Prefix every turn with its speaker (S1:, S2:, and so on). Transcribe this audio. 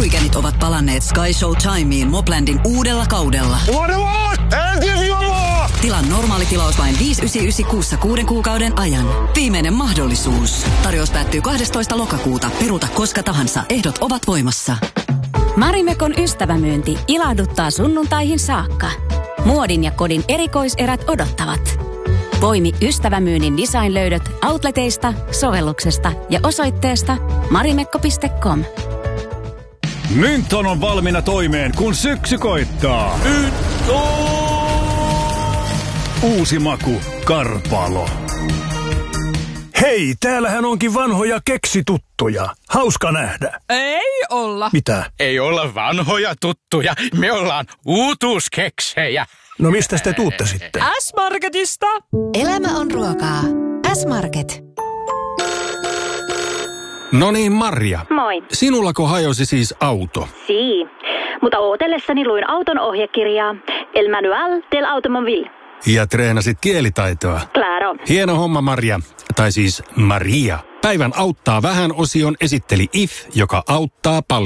S1: Weekendit ovat palanneet Sky Show Timeen Moblandin uudella kaudella. Tilaa normaali tilaus vain 5,99 6 kuukauden ajan. Viimeinen mahdollisuus. Tarjous päättyy 12. lokakuuta. Peruuta koska tahansa. Ehdot ovat voimassa.
S2: Marimekon ystävämyynti ilahduttaa sunnuntaihin saakka. Muodin ja kodin erikoiserät odottavat. Poimi ystävämyynnin designlöydöt outleteista, sovelluksesta ja osoitteesta marimekko.com.
S3: Mynton on valmiina toimeen, kun syksy koittaa. Uusi maku, Karpalo.
S4: Hei, täällähän onkin vanhoja keksituttuja. Hauska nähdä.
S5: Ei olla.
S4: Mitä?
S6: Ei olla vanhoja tuttuja. Me ollaan uutuuskeksejä.
S4: No mistä te tuutte sitten?
S5: S-Marketista.
S7: Elämä on ruokaa. S-Market.
S8: No niin, Marja.
S9: Moi.
S8: Sinullako hajosi siis auto?
S9: Sii. Mutta ootellessani luin auton ohjekirjaa. El Manual del Automobile.
S8: Ja treenasit kielitaitoa.
S9: Claro.
S8: Hieno homma, Marja. Tai siis Maria. Päivän auttaa vähän -osion esitteli IF, joka auttaa paljon.